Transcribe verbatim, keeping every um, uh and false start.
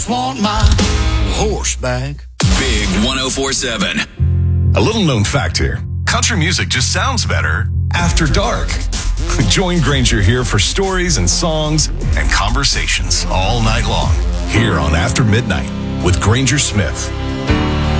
Want my horse back. Big one oh four seven. A little known fact here. Country music just sounds better after dark. Join Granger here for stories and songs and conversations all night long. Here on After Midnight with Granger Smith.